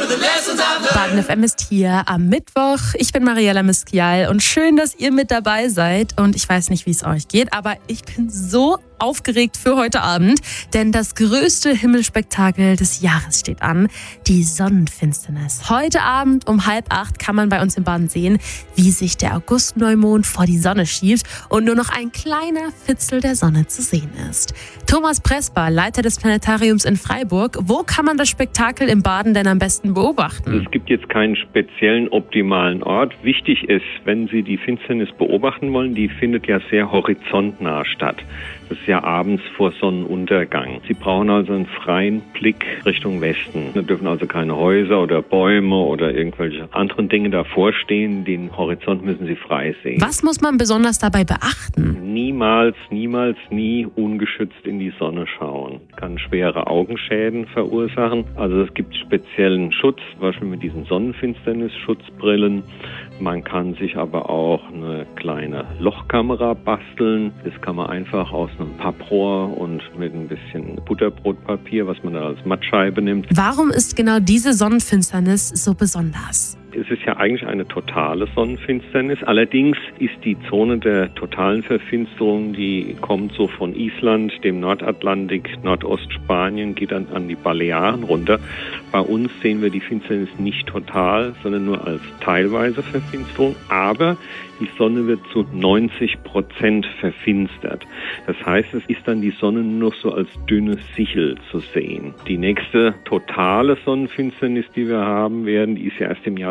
Baden FM ist hier am Mittwoch. Ich bin Mariella Miskial und schön, dass ihr mit dabei seid. Und ich weiß nicht, wie es euch geht, aber ich bin so aufgeregt für heute Abend, denn das größte Himmelspektakel des Jahres steht an, die Sonnenfinsternis. Heute Abend um 7:30 kann man bei uns im Baden sehen, wie sich der August-Neumond vor die Sonne schiebt und nur noch ein kleiner Fitzel der Sonne zu sehen ist. Thomas Presper, Leiter des Planetariums in Freiburg, wo kann man das Spektakel im Baden denn am besten beobachten? Es gibt jetzt keinen speziellen optimalen Ort. Wichtig ist, wenn Sie die Finsternis beobachten wollen, die findet ja sehr horizontnah statt. Das ist ja abends vor Sonnenuntergang. Sie brauchen also einen freien Blick Richtung Westen. Da dürfen also keine Häuser oder Bäume oder irgendwelche anderen Dinge davor stehen. Den Horizont müssen Sie frei sehen. Was muss man besonders dabei beachten? Niemals, nie ungeschützt in die Sonne schauen. Kann schwere Augenschäden verursachen. Also es gibt speziellen Schutz, zum Beispiel mit diesen Sonnenfinsternis-Schutzbrillen. Man kann sich aber auch eine kleine Lochkamera basteln. Das kann man einfach aus einem Papprohr und mit ein bisschen Butterbrotpapier, was man dann als Mattscheibe nimmt. Warum ist genau diese Sonnenfinsternis so besonders? Es ist ja eigentlich eine totale Sonnenfinsternis. Allerdings ist die Zone der totalen Verfinsterung, die kommt so von Island, dem Nordatlantik, Nordostspanien, geht dann an die Balearen runter. Bei uns sehen wir die Finsternis nicht total, sondern nur als teilweise Verfinsterung. Aber die Sonne wird zu 90% verfinstert. Das heißt, es ist dann die Sonne nur noch so als dünne Sichel zu sehen. Die nächste totale Sonnenfinsternis, die wir haben werden, die ist ja erst im Jahr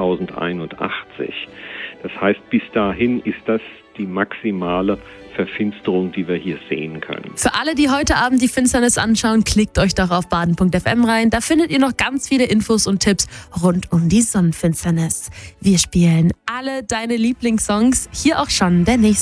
2081. Das heißt, bis dahin ist das die maximale Verfinsterung, die wir hier sehen können. Für alle, die heute Abend die Finsternis anschauen, klickt euch doch auf baden.fm rein. Da findet ihr noch ganz viele Infos und Tipps rund um die Sonnenfinsternis. Wir spielen alle deine Lieblingssongs. Hier auch schon der nächste.